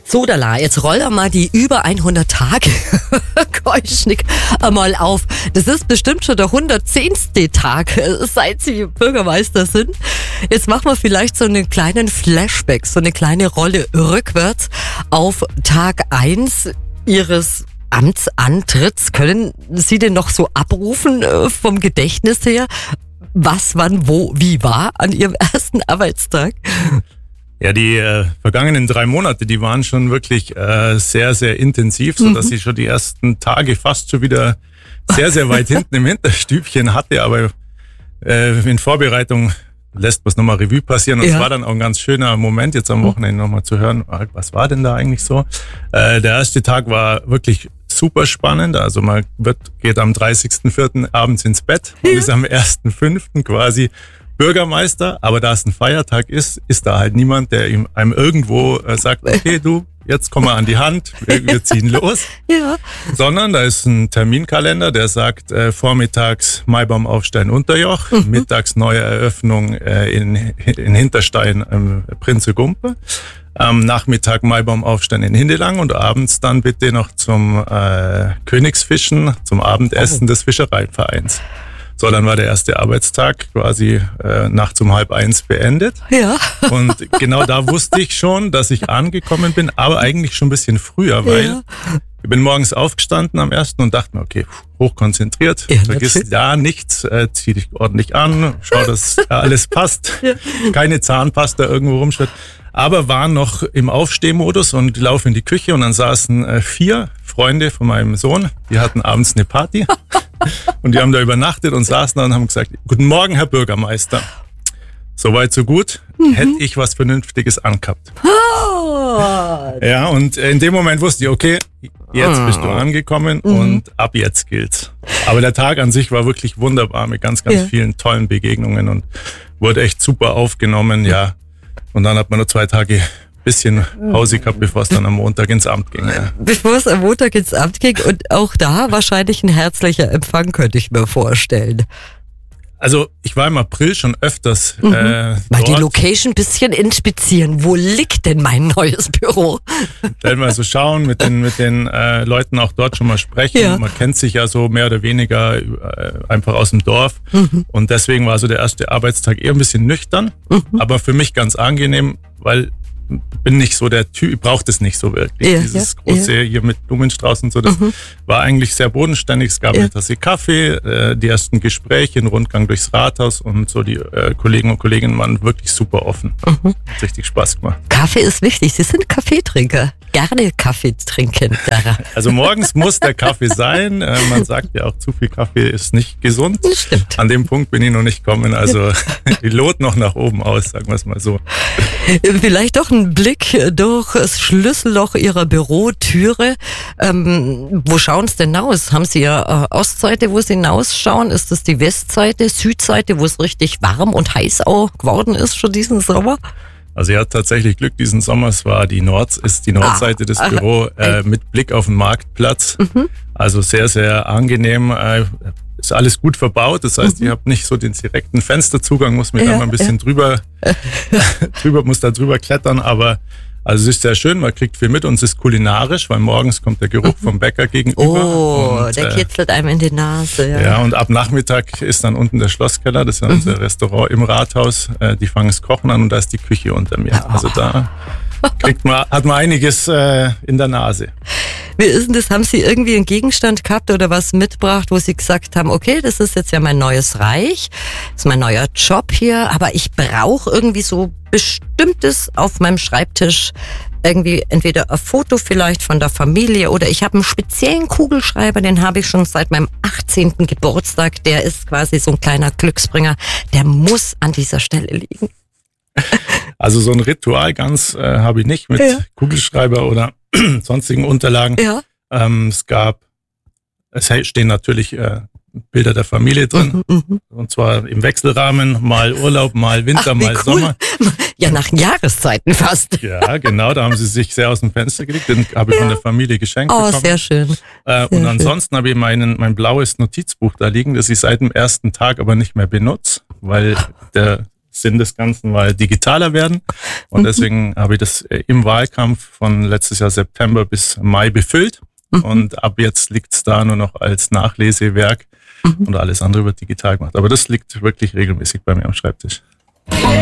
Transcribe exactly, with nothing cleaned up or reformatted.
So, Dala, jetzt roll doch mal die über hundert Tage Keuschnick mal auf. Das ist bestimmt schon der hundertzehnte Tag, seit Sie Bürgermeister sind. Jetzt machen wir vielleicht so einen kleinen Flashback, so eine kleine Rolle rückwärts auf Tag eins Ihres Amtsantritts. Können Sie denn noch so abrufen äh, vom Gedächtnis her, was, wann, wo, wie war an Ihrem ersten Arbeitstag? Ja, die äh, vergangenen drei Monate, die waren schon wirklich äh, sehr, sehr intensiv, sodass mhm. ich schon die ersten Tage fast schon wieder sehr, sehr weit hinten im Hinterstübchen hatte. Aber äh, in Vorbereitung lässt man es nochmal Revue passieren. Und es ja. war dann auch ein ganz schöner Moment, jetzt am Wochenende nochmal zu hören, was war denn da eigentlich so? Äh, der erste Tag war wirklich super spannend. Also man wird, geht am dreißigsten vierten abends ins Bett und ist am ersten fünften quasi Bürgermeister, aber da es ein Feiertag ist, ist da halt niemand, der ihm einem irgendwo äh, sagt, okay, du, jetzt komm mal an die Hand, wir, wir ziehen los. Ja. Sondern da ist ein Terminkalender, der sagt, äh, vormittags Maibaum aufstellen Unterjoch, mhm. mittags neue Eröffnung äh, in, in Hinterstein ähm, Prinze Gumpe, am Nachmittag Maibaum aufstellen in Hindelang und abends dann bitte noch zum äh, Königsfischen, zum Abendessen oh. des Fischereivereins. So, dann war der erste Arbeitstag quasi äh, nachts um halb eins beendet. Ja. Und genau da wusste ich schon, dass ich angekommen bin, aber eigentlich schon ein bisschen früher, weil ja. ich bin morgens aufgestanden am ersten und dachte mir, okay, hochkonzentriert, ja, vergiss ja nichts, äh, zieh dich ordentlich an, schau, dass alles passt, ja. keine Zahnpasta irgendwo rumschwirrt. Aber war noch im Aufstehmodus und laufe in die Küche und dann saßen äh, vier Freunde von meinem Sohn, die hatten abends eine Party. Und die haben da übernachtet und saßen da und haben gesagt, guten Morgen, Herr Bürgermeister. Soweit, so gut. Mhm. Hätte ich was Vernünftiges angehabt. Oh. Ja, und in dem Moment wusste ich, okay, jetzt bist du angekommen mhm. und ab jetzt gilt's. Aber der Tag an sich war wirklich wunderbar mit ganz, ganz ja. vielen tollen Begegnungen und wurde echt super aufgenommen, ja. Und dann hat man nur zwei Tage bisschen Pause gehabt, bevor es dann am Montag ins Amt ging. Ja. Bevor es am Montag ins Amt ging und auch da wahrscheinlich ein herzlicher Empfang, könnte ich mir vorstellen. Also ich war im April schon öfters mhm. äh, mal die Location ein bisschen inspizieren. Wo liegt denn mein neues Büro? Dann mal so schauen, mit den, mit den äh, Leuten auch dort schon mal sprechen. Ja. Man kennt sich ja so mehr oder weniger äh, einfach aus dem Dorf. Mhm. Und deswegen war so der erste Arbeitstag eher ein bisschen nüchtern, mhm. aber für mich ganz angenehm, weil bin nicht so der Typ, ich brauche das nicht so wirklich. Ja, Dieses ja, große ja. hier mit Blumenstrauß und so, das mhm. war eigentlich sehr bodenständig. Es gab ja. eine Tasse Kaffee, äh, die ersten Gespräche, einen Rundgang durchs Rathaus und so die äh, Kollegen und Kolleginnen waren wirklich super offen. Mhm. Hat richtig Spaß gemacht. Kaffee ist wichtig. Sie sind Kaffeetrinker. Gerne Kaffee trinken, Dara. Also morgens muss der Kaffee sein. Äh, man sagt ja auch, zu viel Kaffee ist nicht gesund. Das stimmt. An dem Punkt bin ich noch nicht gekommen. Also die lot noch nach oben aus, sagen wir es mal so. Vielleicht doch ein Blick durch das Schlüsselloch Ihrer Bürotüre. Ähm, wo schauen Sie denn aus? Haben Sie ja äh, Ostseite, wo Sie hinausschauen? Ist das die Westseite, Südseite, wo es richtig warm und heiß auch geworden ist schon diesen Sommer? Also er hat tatsächlich Glück diesen Sommer. Es war die Nord, ist die Nordseite ah, des Büros äh, mit Blick auf den Marktplatz. Mhm. Also sehr, sehr angenehm. Äh, ist alles gut verbaut. Das heißt, mhm. ich habe nicht so den direkten Fensterzugang, muss mich ja, da mal ein bisschen ja. drüber, drüber, muss da drüber klettern. Aber also es ist sehr schön, man kriegt viel mit und es ist kulinarisch, weil morgens kommt der Geruch vom Bäcker gegenüber. Oh, und, der kitzelt einem in die Nase. Ja. ja, und ab Nachmittag ist dann unten der Schlosskeller, das ist ja mhm. unser Restaurant im Rathaus. Äh, die fangen das Kochen an und da ist die Küche unter mir. Also da kriegt man, hat man einiges äh, in der Nase. Wie ist denn das? Haben Sie irgendwie einen Gegenstand gehabt oder was mitgebracht, wo Sie gesagt haben, okay, das ist jetzt ja mein neues Reich, das ist mein neuer Job hier, aber ich brauche irgendwie so Bestimmtes auf meinem Schreibtisch, irgendwie entweder ein Foto vielleicht von der Familie oder ich habe einen speziellen Kugelschreiber, den habe ich schon seit meinem achtzehnten Geburtstag, der ist quasi so ein kleiner Glücksbringer, der muss an dieser Stelle liegen. Also so ein Ritual ganz äh, habe ich nicht mit ja. Kugelschreiber oder sonstigen Unterlagen. Ja. Ähm, es gab, es stehen natürlich äh, Bilder der Familie drin. Mhm, mh. Und zwar im Wechselrahmen, mal Urlaub, mal Winter, Ach, mal cool. Sommer. Ja, nach Jahreszeiten fast. Ja, genau, da haben sie sich sehr aus dem Fenster gelegt. Den habe ich ja. von der Familie geschenkt oh, bekommen. Oh, sehr schön. Äh, sehr und ansonsten habe ich meinen, mein blaues Notizbuch da liegen, das ich seit dem ersten Tag aber nicht mehr benutze, weil der Sinn des Ganzen war digitaler werden. Und deswegen habe ich das im Wahlkampf von letztes Jahr September bis Mai befüllt. Und ab jetzt liegt es da nur noch als Nachlesewerk und alles andere wird digital gemacht. Aber das liegt wirklich regelmäßig bei mir am Schreibtisch.